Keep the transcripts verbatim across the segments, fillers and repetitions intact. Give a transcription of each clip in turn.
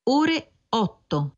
ore otto.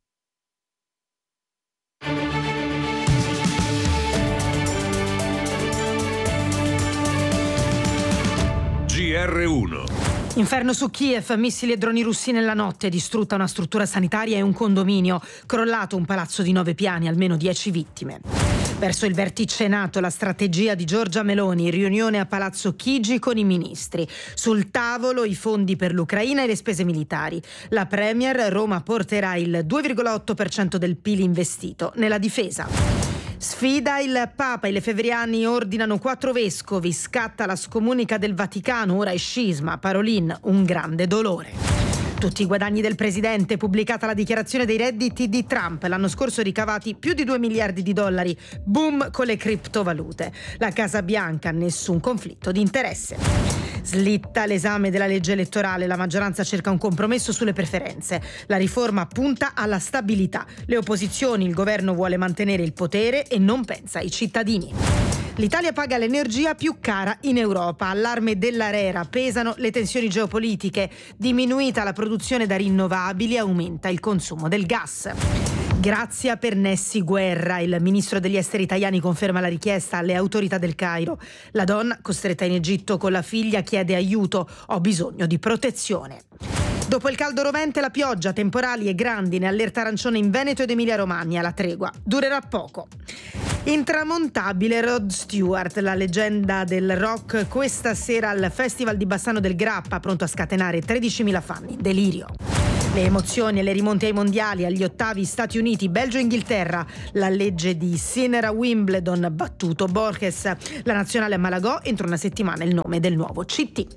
G R uno. Inferno su Kiev, missili e droni russi nella notte, distrutta una struttura sanitaria e un condominio, crollato un palazzo di nove piani, almeno dieci vittime. Verso il vertice NATO la strategia di Giorgia Meloni, riunione a Palazzo Chigi con i ministri. Sul tavolo i fondi per l'Ucraina e le spese militari. La Premier, Roma porterà il due virgola otto per cento del P I L investito nella difesa. Sfida il Papa, i lefebvriani ordinano quattro vescovi, scatta la scomunica del Vaticano, ora è scisma, Parolin, un grande dolore. Tutti i guadagni del presidente, pubblicata la dichiarazione dei redditi di Trump, l'anno scorso ricavati più di due miliardi di dollari, boom con le criptovalute. La Casa Bianca, nessun conflitto di interesse. Slitta l'esame della legge elettorale, la maggioranza cerca un compromesso sulle preferenze. La riforma punta alla stabilità. Le opposizioni, il governo vuole mantenere il potere e non pensa ai cittadini. L'Italia paga l'energia più cara in Europa. Allarme dell'ARERA, pesano le tensioni geopolitiche. Diminuita la produzione da rinnovabili, aumenta il consumo del gas. Grazia per Nessi Guerra. Il ministro degli esteri italiani conferma la richiesta alle autorità del Cairo. La donna, costretta in Egitto con la figlia, chiede aiuto. Ho bisogno di protezione. Dopo il caldo rovente, la pioggia, temporali e grandine, allerta arancione in Veneto ed Emilia-Romagna. La tregua durerà poco. Intramontabile Rod Stewart, la leggenda del rock, questa sera al Festival di Bassano del Grappa, pronto a scatenare tredicimila fan in delirio. Le emozioni e le rimonte ai mondiali, agli ottavi Stati Uniti, Belgio e Inghilterra, la legge di Sinner a Wimbledon, battuto Borges, la nazionale a Malagò, entro una settimana il nome del nuovo C T.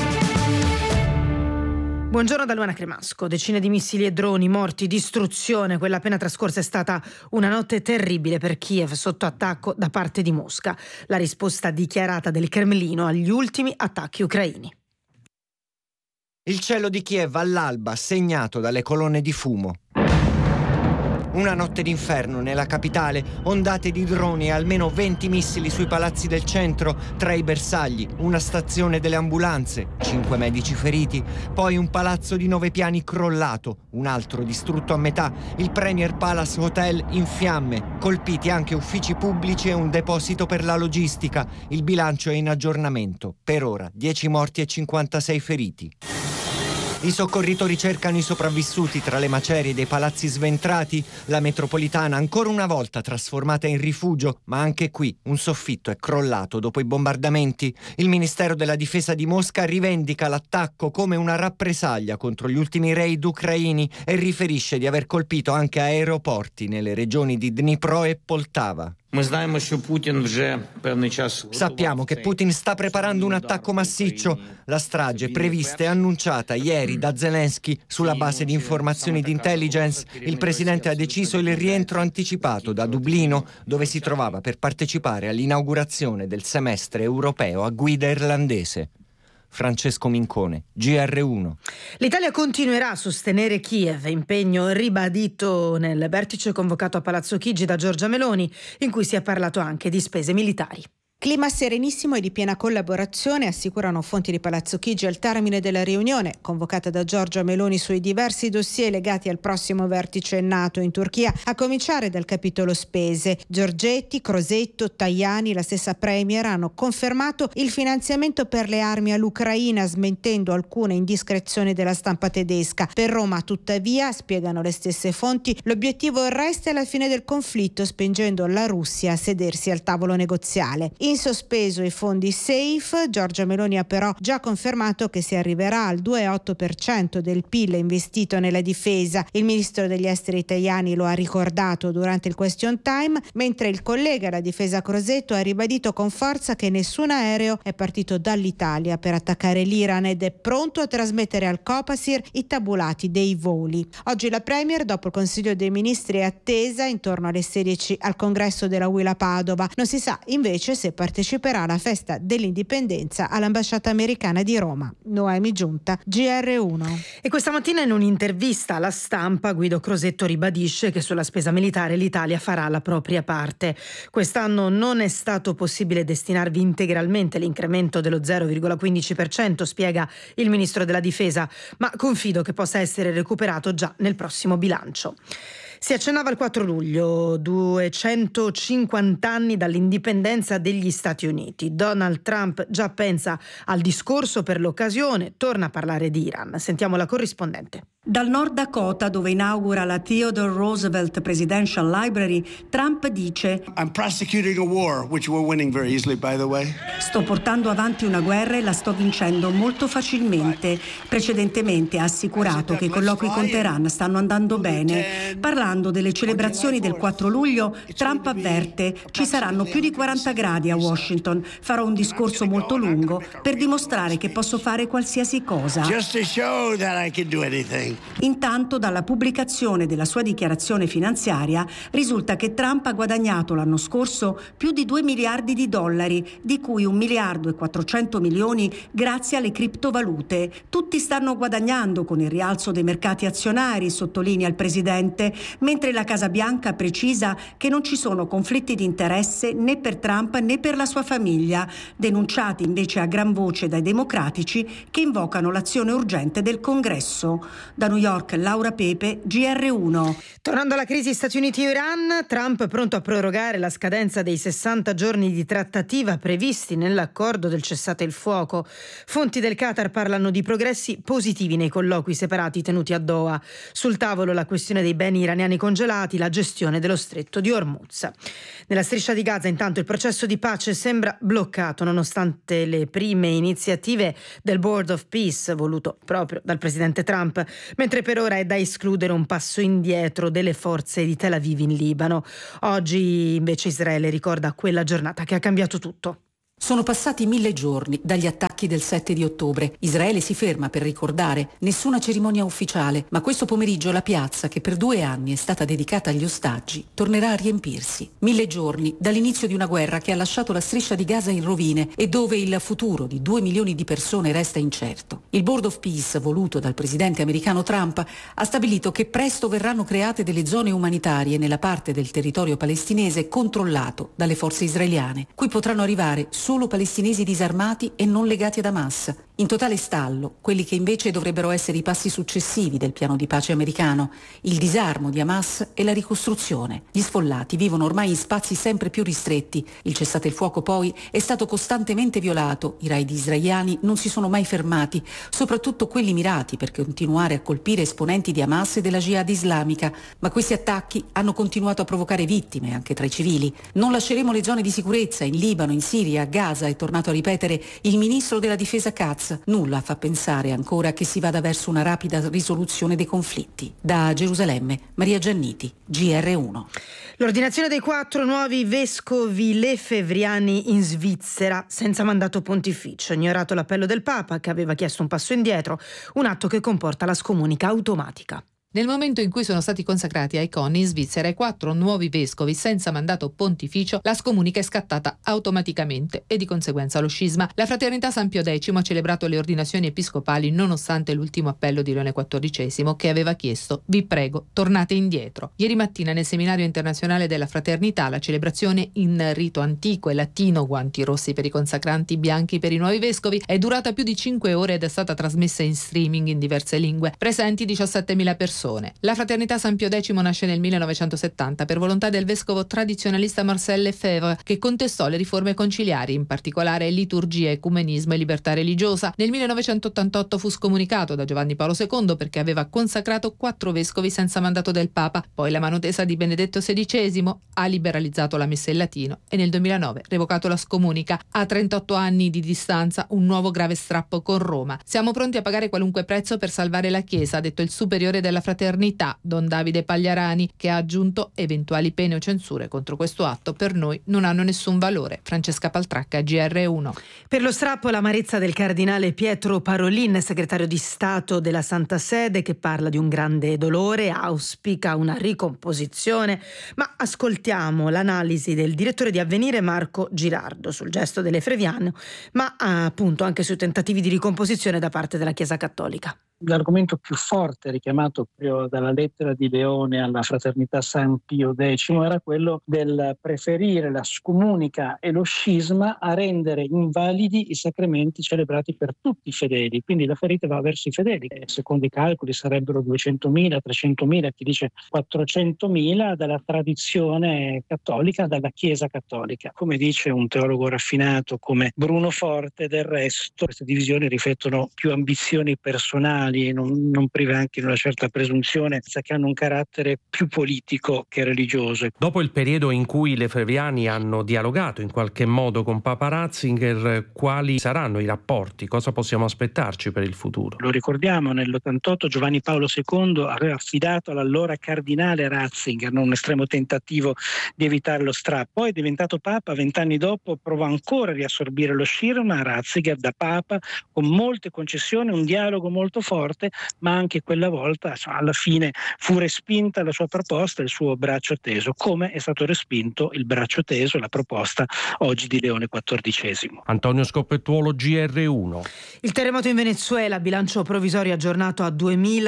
Buongiorno da Luana Cremasco. Decine di missili e droni, morti, distruzione. Quella appena trascorsa è stata una notte terribile per Kiev, sotto attacco da parte di Mosca. La risposta dichiarata del Cremlino agli ultimi attacchi ucraini. Il cielo di Kiev all'alba segnato dalle colonne di fumo. Una notte d'inferno nella capitale, ondate di droni e almeno venti missili sui palazzi del centro, tre i bersagli, una stazione delle ambulanze, cinque medici feriti, poi un palazzo di nove piani crollato, un altro distrutto a metà, il Premier Palace Hotel in fiamme, colpiti anche uffici pubblici e un deposito per la logistica. Il bilancio è in aggiornamento, per ora dieci morti e cinquantasei feriti. I soccorritori cercano i sopravvissuti tra le macerie dei palazzi sventrati, la metropolitana ancora una volta trasformata in rifugio, ma anche qui un soffitto è crollato dopo i bombardamenti. Il Ministero della Difesa di Mosca rivendica l'attacco come una rappresaglia contro gli ultimi raid ucraini e riferisce di aver colpito anche aeroporti nelle regioni di Dnipro e Poltava. Sappiamo che Putin sta preparando un attacco massiccio. La strage prevista e annunciata ieri da Zelensky sulla base di informazioni di intelligence. Il presidente ha deciso il rientro anticipato da Dublino, dove si trovava per partecipare all'inaugurazione del semestre europeo a guida irlandese. Francesco Mincone, G R uno. L'Italia continuerà a sostenere Kiev, impegno ribadito nel vertice convocato a Palazzo Chigi da Giorgia Meloni, in cui si è parlato anche di spese militari. Clima serenissimo e di piena collaborazione, assicurano fonti di Palazzo Chigi al termine della riunione convocata da Giorgia Meloni sui diversi dossier legati al prossimo vertice NATO in Turchia, a cominciare dal capitolo spese. Giorgetti, Crosetto, Tajani, la stessa Premier hanno confermato il finanziamento per le armi all'Ucraina, smentendo alcune indiscrezioni della stampa tedesca. Per Roma, tuttavia, spiegano le stesse fonti, l'obiettivo resta la fine del conflitto, spingendo la Russia a sedersi al tavolo negoziale. In sospeso i fondi SAFE, Giorgia Meloni ha però già confermato che si arriverà al due virgola otto per cento del P I L investito nella difesa. Il ministro degli esteri italiani lo ha ricordato durante il question time, mentre il collega alla difesa Crosetto ha ribadito con forza che nessun aereo è partito dall'Italia per attaccare l'Iran ed è pronto a trasmettere al Copasir i tabulati dei voli. Oggi la Premier, dopo il Consiglio dei Ministri, è attesa intorno alle sedici al congresso della U I L A Padova. Non si sa invece se parteciperà alla festa dell'indipendenza all'ambasciata americana di Roma. Noemi Giunta, G R uno. E questa mattina in un'intervista alla Stampa Guido Crosetto ribadisce che sulla spesa militare l'Italia farà la propria parte. Quest'anno non è stato possibile destinarvi integralmente l'incremento dello zero virgola quindici per cento, spiega il ministro della Difesa, ma confido che possa essere recuperato già nel prossimo bilancio. Si accennava il quattro luglio, duecentocinquanta anni dall'indipendenza degli Stati Uniti. Donald Trump già pensa al discorso per l'occasione, torna a parlare di Iran. Sentiamo la corrispondente. Dal Nord Dakota, dove inaugura la Theodore Roosevelt Presidential Library, Trump dice: I'm prosecuting a war, which we're winning very easily, by the way. Sto portando avanti una guerra e la sto vincendo molto facilmente. Precedentemente ha assicurato che i colloqui con Teheran stanno andando bene. Parlando delle celebrazioni del quattro luglio, Trump avverte: ci saranno più di quaranta gradi a Washington. Farò un discorso molto lungo per dimostrare che posso fare qualsiasi cosa. Just to show that I can do anything. Intanto, dalla pubblicazione della sua dichiarazione finanziaria risulta che Trump ha guadagnato l'anno scorso più di due miliardi di dollari, di cui un miliardo e quattrocento milioni grazie alle criptovalute. Tutti stanno guadagnando con il rialzo dei mercati azionari, sottolinea il presidente, mentre la Casa Bianca precisa che non ci sono conflitti di interesse né per Trump né per la sua famiglia, denunciati invece a gran voce dai democratici che invocano l'azione urgente del Congresso. Da New York, Laura Pepe, G R uno. Tornando alla crisi Stati Uniti-Iran, Trump è pronto a prorogare la scadenza dei sessanta giorni di trattativa previsti nell'accordo del cessate il fuoco. Fonti del Qatar parlano di progressi positivi nei colloqui separati tenuti a Doha. Sul tavolo la questione dei beni iraniani congelati, la gestione dello stretto di Hormuz. Nella striscia di Gaza, intanto, il processo di pace sembra bloccato nonostante le prime iniziative del Board of Peace voluto proprio dal presidente Trump, mentre per ora è da escludere un passo indietro delle forze di Tel Aviv in Libano. Oggi invece Israele ricorda quella giornata che ha cambiato tutto. Sono passati mille giorni dagli attacchi del sette di ottobre. Israele si ferma per ricordare, nessuna cerimonia ufficiale, ma questo pomeriggio la piazza, che per due anni è stata dedicata agli ostaggi, tornerà a riempirsi. Mille giorni dall'inizio di una guerra che ha lasciato la striscia di Gaza in rovine e dove il futuro di due milioni di persone resta incerto. Il Board of Peace, voluto dal presidente americano Trump, ha stabilito che presto verranno create delle zone umanitarie nella parte del territorio palestinese controllato dalle forze israeliane. Qui potranno arrivare solo palestinesi disarmati e non legati ad Hamas. In totale stallo, quelli che invece dovrebbero essere i passi successivi del piano di pace americano, il disarmo di Hamas e la ricostruzione. Gli sfollati vivono ormai in spazi sempre più ristretti. Il cessate il fuoco poi è stato costantemente violato. I raid israeliani non si sono mai fermati, soprattutto quelli mirati per continuare a colpire esponenti di Hamas e della Jihad islamica. Ma questi attacchi hanno continuato a provocare vittime anche tra i civili. Non lasceremo le zone di sicurezza in Libano, in Siria, a Gaza, è tornato a ripetere il ministro della difesa Katz. Nulla fa pensare ancora che si vada verso una rapida risoluzione dei conflitti. Da Gerusalemme, Maria Gianniti, G R uno. L'ordinazione dei quattro nuovi vescovi lefevriani in Svizzera senza mandato pontificio, ignorato l'appello del Papa che aveva chiesto un passo indietro, un atto che comporta la scomunica automatica. Nel momento in cui sono stati consacrati ai coni in Svizzera i quattro nuovi vescovi senza mandato pontificio, la scomunica è scattata automaticamente e di conseguenza lo scisma. La Fraternità San Pio X ha celebrato le ordinazioni episcopali nonostante l'ultimo appello di Leone quattordicesimo che aveva chiesto: vi prego, tornate indietro. Ieri mattina nel seminario internazionale della Fraternità la celebrazione in rito antico e latino, guanti rossi per i consacranti, bianchi per i nuovi vescovi, è durata più di cinque ore ed è stata trasmessa in streaming in diverse lingue. Presenti diciassettemila persone. La Fraternità San Pio X nasce nel millenovecentosettanta per volontà del vescovo tradizionalista Marcel Lefebvre, che contestò le riforme conciliari, in particolare liturgia, ecumenismo e libertà religiosa. Nel millenovecentottantotto fu scomunicato da Giovanni Paolo secondo perché aveva consacrato quattro vescovi senza mandato del Papa. Poi la mano tesa di Benedetto sedicesimo ha liberalizzato la messa in latino e nel duemilanove revocato la scomunica. A trentotto anni di distanza un nuovo grave strappo con Roma. Siamo pronti a pagare qualunque prezzo per salvare la Chiesa, ha detto il superiore della Fraternità Fraternità, Don Davide Pagliarani, che ha aggiunto: eventuali pene o censure contro questo atto per noi non hanno nessun valore. Francesca Paltracca, G R uno. Per lo strappo l'amarezza del cardinale Pietro Parolin, segretario di Stato della Santa Sede, che parla di un grande dolore, auspica una ricomposizione, ma ascoltiamo l'analisi del direttore di Avvenire Marco Girardo sul gesto delle Freviano, ma appunto anche sui tentativi di ricomposizione da parte della Chiesa Cattolica. L'argomento più forte richiamato proprio dalla lettera di Leone alla Fraternità San Pio X era quello del preferire la scomunica e lo scisma a rendere invalidi i sacramenti celebrati per tutti i fedeli, quindi la ferita va verso i fedeli. Secondo i calcoli sarebbero duecentomila, trecentomila, chi dice quattrocentomila dalla tradizione cattolica, dalla Chiesa Cattolica. Come dice un teologo raffinato come Bruno Forte, del resto queste divisioni riflettono più ambizioni personali e non, non prive anche di una certa presunzione, che hanno un carattere più politico che religioso. Dopo il periodo in cui le Freviani hanno dialogato in qualche modo con Papa Ratzinger, quali saranno i rapporti? Cosa possiamo aspettarci per il futuro? Lo ricordiamo, nell'ottantotto Giovanni Paolo secondo aveva affidato all'allora cardinale Ratzinger un estremo tentativo di evitare lo strappo. Poi, diventato Papa, vent'anni dopo provò ancora a riassorbire lo scisma. Ratzinger da Papa, con molte concessioni, un dialogo molto forte, ma anche quella volta insomma, alla fine fu respinta la sua proposta, il suo braccio teso, come è stato respinto il braccio teso, la proposta oggi di Leone quattordicesimo. Antonio Scoppettuolo, G R uno. Il terremoto in Venezuela, bilancio provvisorio aggiornato a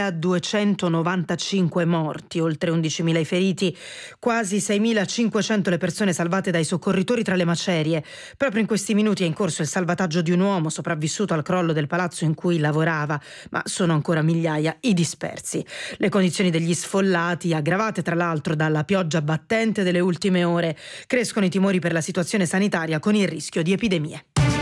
duemiladuecentonovantacinque morti, oltre undicimila i feriti, quasi seimilacinquecento le persone salvate dai soccorritori tra le macerie. Proprio in questi minuti è in corso il salvataggio di un uomo sopravvissuto al crollo del palazzo in cui lavorava, ma sono ancora migliaia i dispersi. Le condizioni degli sfollati, aggravate tra l'altro dalla pioggia battente delle ultime ore, crescono i timori per la situazione sanitaria con il rischio di epidemie.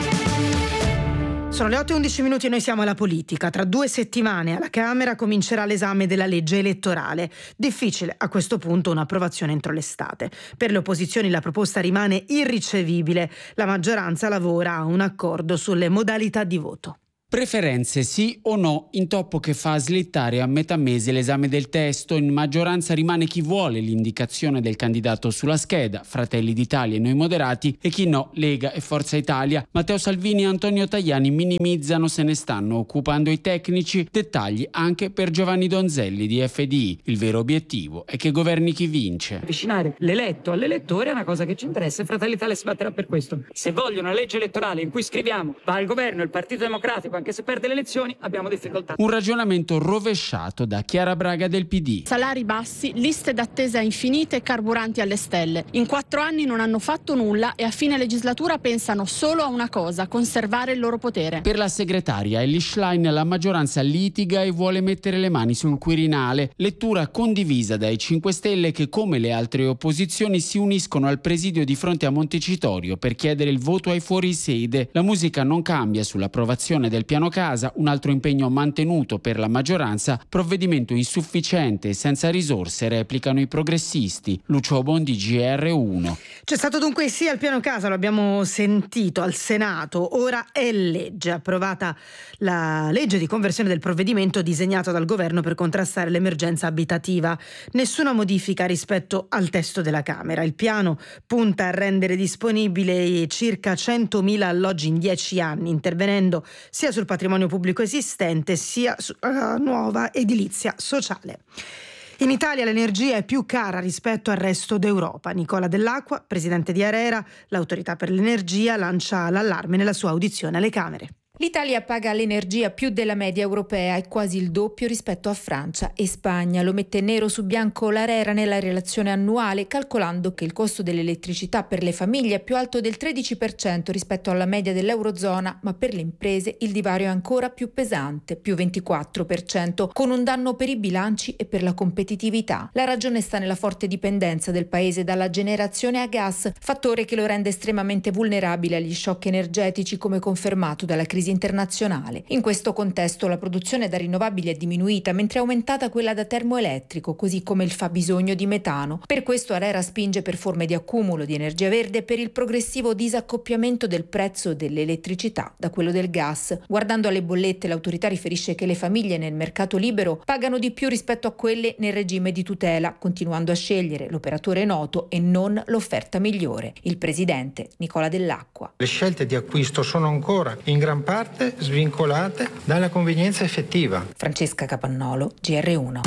Sono le otto e undici minuti e noi siamo alla politica. Tra due settimane alla Camera comincerà l'esame della legge elettorale. Difficile a questo punto un'approvazione entro l'estate. Per le opposizioni la proposta rimane irricevibile. La maggioranza lavora a un accordo sulle modalità di voto. Preferenze sì o no, intoppo che fa slittare a metà mese l'esame del testo. In maggioranza rimane chi vuole l'indicazione del candidato sulla scheda, Fratelli d'Italia e Noi Moderati, e chi no, Lega e Forza Italia. Matteo Salvini e Antonio Tajani minimizzano, se ne stanno occupando i tecnici, dettagli anche per Giovanni Donzelli di F D I. Il vero obiettivo è che governi chi vince. Avvicinare l'eletto all'elettore è una cosa che ci interessa e Fratelli d'Italia si batterà per questo. Se vogliono una legge elettorale in cui scriviamo va al governo il Partito Democratico anche se perde le elezioni, abbiamo difficoltà. Un ragionamento rovesciato da Chiara Braga del P D. Salari bassi, liste d'attesa infinite e carburanti alle stelle. In quattro anni non hanno fatto nulla e a fine legislatura pensano solo a una cosa: conservare il loro potere. Per la segretaria Elly Schlein la maggioranza litiga e vuole mettere le mani sul Quirinale. Lettura condivisa dai cinque Stelle che, come le altre opposizioni, si uniscono al presidio di fronte a Montecitorio per chiedere il voto ai fuorisede. La musica non cambia sull'approvazione del piano casa, un altro impegno mantenuto per la maggioranza, provvedimento insufficiente e senza risorse, replicano i progressisti. Lucio Bondi, G R uno. C'è stato dunque sì al piano casa, lo abbiamo sentito al Senato, ora è legge. Approvata la legge di conversione del provvedimento disegnato dal governo per contrastare l'emergenza abitativa. Nessuna modifica rispetto al testo della Camera. Il piano punta a rendere disponibile circa centomila alloggi in dieci anni, intervenendo sia sul patrimonio pubblico esistente sia su uh, nuova edilizia sociale. In Italia l'energia è più cara rispetto al resto d'Europa. Nicola Dell'Acqua, presidente di ARERA, l'autorità per l'energia, lancia l'allarme nella sua audizione alle Camere. L'Italia paga l'energia più della media europea e quasi il doppio rispetto a Francia e Spagna. Lo mette nero su bianco l'ARERA nella relazione annuale, calcolando che il costo dell'elettricità per le famiglie è più alto del tredici per cento rispetto alla media dell'Eurozona, ma per le imprese il divario è ancora più pesante, più ventiquattro per cento, con un danno per i bilanci e per la competitività. La ragione sta nella forte dipendenza del paese dalla generazione a gas, fattore che lo rende estremamente vulnerabile agli shock energetici, come confermato dalla crisi crisi internazionale. In questo contesto la produzione da rinnovabili è diminuita, mentre è aumentata quella da termoelettrico, così come il fabbisogno di metano. Per questo ARERA spinge per forme di accumulo di energia verde per il progressivo disaccoppiamento del prezzo dell'elettricità da quello del gas. Guardando alle bollette, l'autorità riferisce che le famiglie nel mercato libero pagano di più rispetto a quelle nel regime di tutela, continuando a scegliere l'operatore noto e non l'offerta migliore. Il presidente Nicola Dell'Acqua. Le scelte di acquisto sono ancora in gran parte svincolate dalla convenienza effettiva. Francesca Capannolo, G R uno.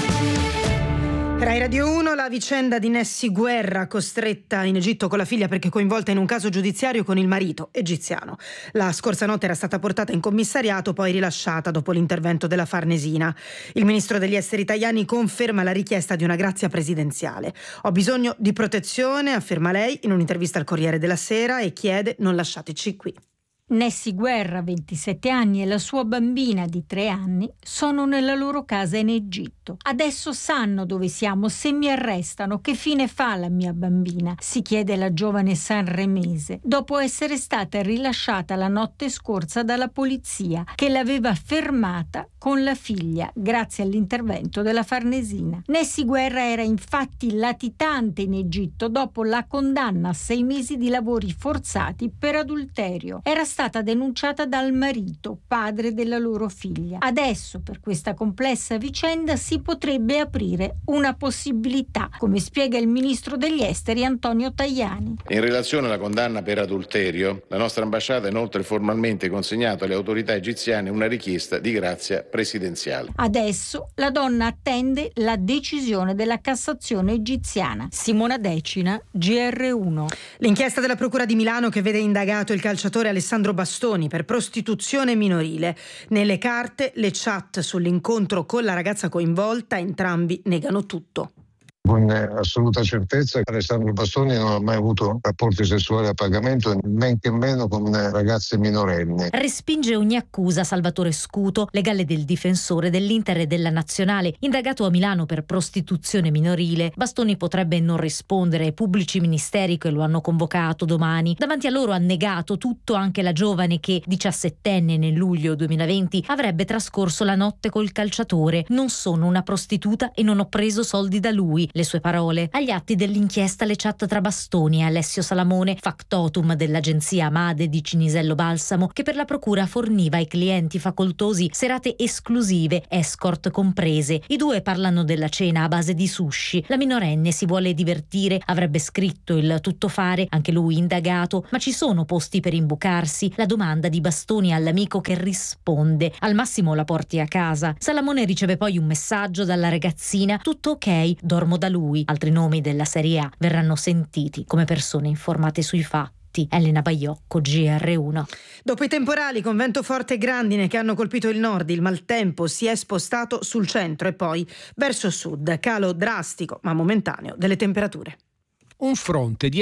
Rai Radio uno, la vicenda di Nessi Guerra, costretta in Egitto con la figlia perché coinvolta in un caso giudiziario con il marito egiziano. La scorsa notte era stata portata in commissariato, poi rilasciata dopo l'intervento della Farnesina. Il ministro degli esteri Tajani conferma la richiesta di una grazia presidenziale. Ho bisogno di protezione, afferma lei in un'intervista al Corriere della Sera, e chiede: non lasciateci qui. Nessi Guerra, ventisette anni, e la sua bambina di tre anni sono nella loro casa in Egitto. Adesso sanno dove siamo, se mi arrestano che fine fa la mia bambina? Si chiede la giovane sanremese, dopo essere stata rilasciata la notte scorsa dalla polizia, che l'aveva fermata con la figlia grazie all'intervento della Farnesina. Nessi Guerra era infatti latitante in Egitto dopo la condanna a sei mesi di lavori forzati per adulterio. Era stata denunciata dal marito, padre della loro figlia. Adesso, per questa complessa vicenda, si potrebbe aprire una possibilità, come spiega il ministro degli esteri Antonio Tajani. In relazione alla condanna per adulterio, la nostra ambasciata ha inoltre formalmente consegnato alle autorità egiziane una richiesta di grazia presidenziale. Adesso la donna attende la decisione della Cassazione egiziana. Simona Decina, G R uno. L'inchiesta della Procura di Milano che vede indagato il calciatore Alessandro Bastoni per prostituzione minorile. Nelle carte le chat sull'incontro con la ragazza coinvolta, entrambi negano tutto. Con assoluta certezza Alessandro Bastoni non ha mai avuto rapporti sessuali a pagamento, men che meno con ragazze minorenni. Respinge ogni accusa Salvatore Scuto, legale del difensore dell'Inter e della Nazionale, indagato a Milano per prostituzione minorile. Bastoni potrebbe non rispondere ai pubblici ministeri che lo hanno convocato domani. Davanti a loro ha negato tutto anche la giovane che, diciassettenne nel luglio duemilaventi, avrebbe trascorso la notte col calciatore. Non sono una prostituta e non ho preso soldi da lui. Le sue parole. Agli atti dell'inchiesta le chat tra Bastoni e Alessio Salamone, factotum dell'agenzia Amade di Cinisello Balsamo, che per la procura forniva ai clienti facoltosi serate esclusive, escort comprese. I due parlano della cena a base di sushi. La minorenne si vuole divertire, avrebbe scritto il tuttofare, anche lui indagato, ma ci sono posti per imbucarsi? La domanda di Bastoni all'amico che risponde: al massimo la porti a casa. Salamone riceve poi un messaggio dalla ragazzina: tutto ok, dormo da lui. Altri nomi della Serie A verranno sentiti come persone informate sui fatti. Elena Baiocco, G R uno. Dopo i temporali con vento forte e grandine che hanno colpito il nord, il maltempo si è spostato sul centro e poi verso sud. Calo drastico ma momentaneo delle temperature. Un fronte di